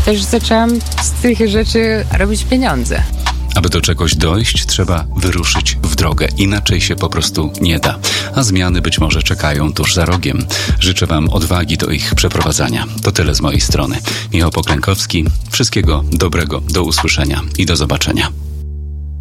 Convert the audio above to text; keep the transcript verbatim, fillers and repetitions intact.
też zaczęłam z tych rzeczy robić pieniądze. Aby do czegoś dojść, trzeba wyruszyć w drogę. Inaczej się po prostu nie da. A zmiany być może czekają tuż za rogiem. Życzę Wam odwagi do ich przeprowadzania. To tyle z mojej strony. Michał Poklękowski. Wszystkiego dobrego. Do usłyszenia i do zobaczenia.